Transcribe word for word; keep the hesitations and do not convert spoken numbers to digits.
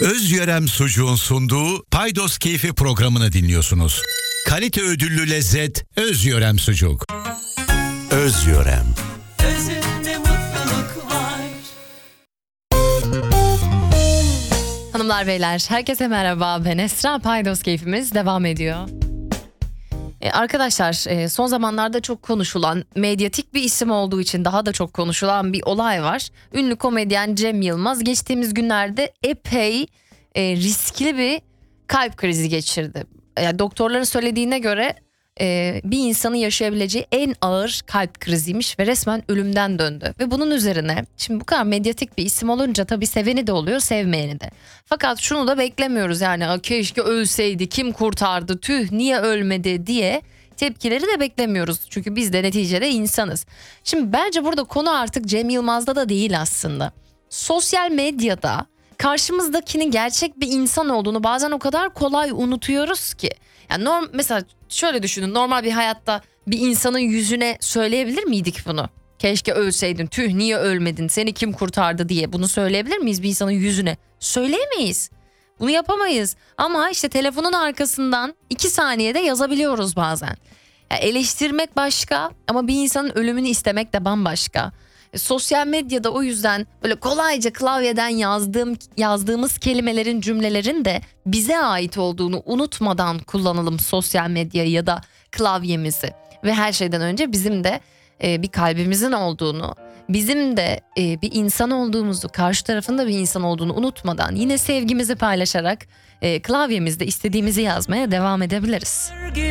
Özyörem Sucuğun sunduğu Paydos Keyfi programını dinliyorsunuz. Kalite ödüllü lezzet Özyörem Sucuk. Özyörem. Özünde mutluluk var. Hanımlar beyler, herkese merhaba, ben Esra. Paydos Keyfimiz devam ediyor. Ee, arkadaşlar e, son zamanlarda çok konuşulan, medyatik bir isim olduğu için daha da çok konuşulan bir olay var. Ünlü komedyen Cem Yılmaz geçtiğimiz günlerde epey e, riskli bir kalp krizi geçirdi. Yani doktorların söylediğine göre e, bir insanın yaşayabileceği en ağır kalp kriziymiş ve resmen ölümden döndü. Ve bunun üzerine şimdi bu kadar medyatik bir isim olunca tabii seveni de oluyor, sevmeyeni de. Fakat şunu da beklemiyoruz, yani keşke ölseydi, kim kurtardı, tüh niye ölmedi diye tepkileri de beklemiyoruz. Çünkü biz de neticede insanız. Şimdi bence burada konu artık Cem Yılmaz'da da değil aslında. Sosyal medyada karşımızdakinin gerçek bir insan olduğunu bazen o kadar kolay unutuyoruz ki. Yani norm, mesela şöyle düşünün, normal bir hayatta bir insanın yüzüne söyleyebilir miydik bunu? Keşke ölseydin, tüh niye ölmedin, seni kim kurtardı diye bunu söyleyebilir miyiz bir insanın yüzüne? Söyleyemeyiz. Bunu yapamayız. Ama işte telefonun arkasından iki saniyede yazabiliyoruz bazen. Yani eleştirmek başka ama bir insanın ölümünü istemek de bambaşka. E, sosyal medyada o yüzden böyle kolayca klavyeden yazdığım yazdığımız kelimelerin, cümlelerin de bize ait olduğunu unutmadan kullanalım sosyal medyayı ya da klavyemizi. Ve her şeyden önce bizim de e, bir kalbimizin olduğunu, bizim de e, bir insan olduğumuzu, karşı tarafın da bir insan olduğunu unutmadan yine sevgimizi paylaşarak e, klavyemizde istediğimizi yazmaya devam edebiliriz.